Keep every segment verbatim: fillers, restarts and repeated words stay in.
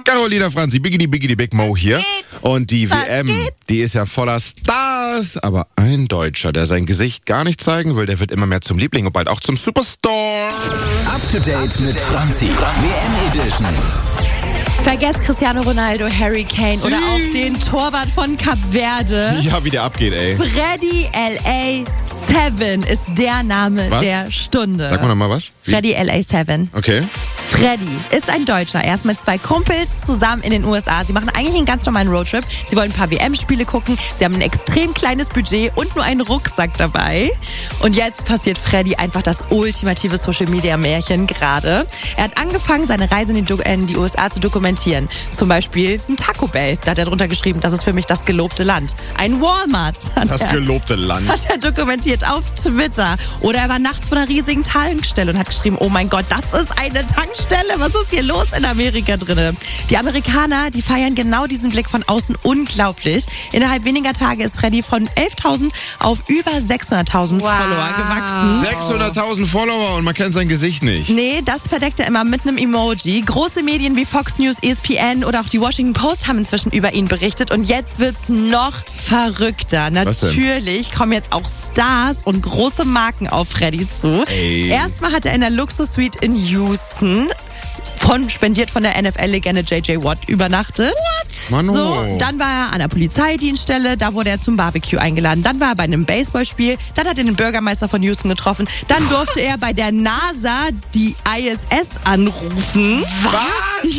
Carolina Franzi, Biggity Biggity Big Mo hier. Und die Was W M, geht? die ist ja voller Stars. Aber ein Deutscher, der sein Gesicht gar nicht zeigen will, der wird immer mehr zum Liebling und bald auch zum Superstar. Up to date mit Franzi. W M Edition. Vergesst Cristiano Ronaldo, Harry Kane oder auch den Torwart von Kap Verde. Ja, wie der abgeht, ey. Freddy L A sieben ist der Name Was? der Stunde. Sag mal nochmal was. Wie? Freddy L A sieben. Okay. Freddy ist ein Deutscher. Er ist mit zwei Kumpels zusammen in den U S A. Sie machen eigentlich einen ganz normalen Roadtrip. Sie wollen ein paar W M-Spiele gucken. Sie haben ein extrem kleines Budget und nur einen Rucksack dabei. Und jetzt passiert Freddy einfach das ultimative Social-Media-Märchen gerade. Er hat angefangen, seine Reise in die, in die U S A zu dokumentieren. Zum Beispiel ein Taco Bell. Da hat er drunter geschrieben, das ist für mich das gelobte Land. Ein Walmart hat Das er, gelobte Land. hat er dokumentiert auf Twitter. Oder er war nachts vor einer riesigen Tankstelle und hat geschrieben, oh mein Gott, das ist eine Tankstelle. Was ist hier los in Amerika drin? Die Amerikaner, die feiern genau diesen Blick von außen unglaublich. Innerhalb weniger Tage ist Freddy von elftausend auf über sechshunderttausend Wow. Follower gewachsen. sechshunderttausend Follower und man kennt sein Gesicht nicht. Nee, das verdeckt er immer mit einem Emoji. Große Medien wie Fox News, E S P N oder auch die Washington Post haben inzwischen über ihn berichtet. Und jetzt wird's noch verrückter. Was denn? Natürlich kommen jetzt auch Stars und große Marken auf Freddy zu. Ey. Erstmal hat er in der Luxus-Suite in Houston von, spendiert von der N F L-Legende J J Watt übernachtet. Mano. So, dann war er an der Polizeidienststelle, da wurde er zum Barbecue eingeladen. Dann war er bei einem Baseballspiel, dann hat er den Bürgermeister von Houston getroffen. Dann durfte er bei der NASA die I S S anrufen. Was?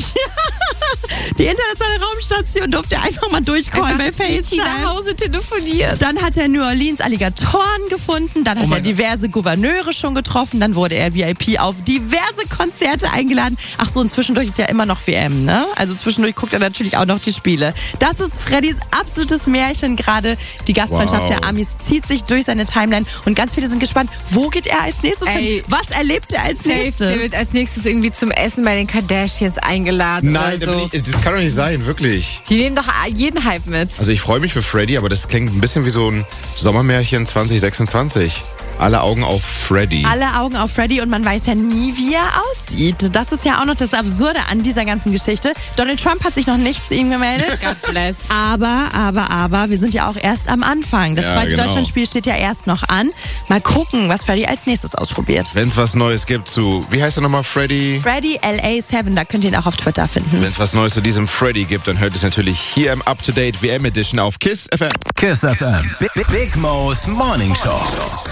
Die internationale Raumstation durfte er einfach mal durchcallen bei nach FaceTime. Hause telefoniert. Dann hat er in New Orleans Alligatoren gefunden, dann hat Oh er mein diverse Gouverneure schon getroffen, dann wurde er V I P auf diverse Konzerte eingeladen. Ach so, und zwischendurch ist ja immer noch W M, ne? Also zwischendurch guckt er natürlich auch noch die Spiele. Das ist Freddys absolutes Märchen gerade. Die Gastfreundschaft Wow. der Amis zieht sich durch seine Timeline und ganz viele sind gespannt, wo geht er als nächstes Ey. hin? Was erlebt er als Safe, der nächstes? wird als nächstes irgendwie zum Essen bei den Kardashians eingeladen Nein, oder da so. bin ich, das kann doch nicht sein, wirklich. Die nehmen doch jeden Hype mit. Also ich freue mich für Freddy, aber das klingt ein bisschen wie so ein Sommermärchen zwanzig sechsundzwanzig. Alle Augen auf Freddy. Alle Augen auf Freddy und man weiß ja nie, wie er aussieht. Das ist ja auch noch das Absurde an dieser ganzen Geschichte. Donald Trump hat sich noch nicht zu ihm gemeldet. God bless. Aber, aber, aber, wir sind ja auch erst am Anfang. Das Ja, zweite genau. Deutschlandspiel steht ja erst noch an. Mal gucken, was Freddy als nächstes ausprobiert. Wenn es was Neues gibt zu, wie heißt er nochmal, Freddy? Freddy L A sieben, da könnt ihr ihn auch auf Twitter finden. Wenn es was Neues zu diesem Freddy gibt, dann hört es natürlich hier im Up-to-Date W M Edition auf KISS F M. Kiss F M. Big, Big Mo's Morning Show.